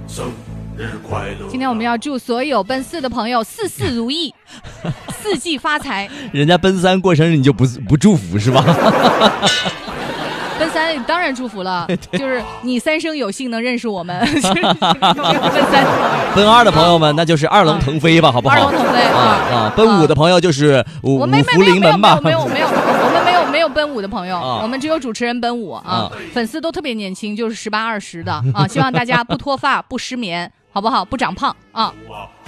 生日快乐！ 今天我们要祝所有奔4的朋友事事如意，4季发财。 人家奔3过生日你就不祝福是吧？ 奔3当然祝福了，就是你3生有幸能认识我们。奔3 奔2的朋友们，那就是2龙腾飞吧，好不好？2 龙腾飞啊！奔5的朋友就是五福临门吧。 没有，我们没有奔5的朋友，我们只有主持人奔5啊。粉丝都特别年轻，就是18、20的啊。希望大家不脱发，不失眠，好不好？不长胖啊。